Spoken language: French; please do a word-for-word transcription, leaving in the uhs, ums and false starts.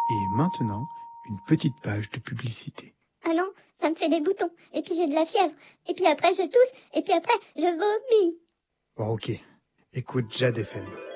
Et maintenant, une petite page de publicité. Ah non, ça me fait des boutons, et puis j'ai de la fièvre, et puis après je tousse, et puis après je vomis. Bon, ok. Écoute Jade F M.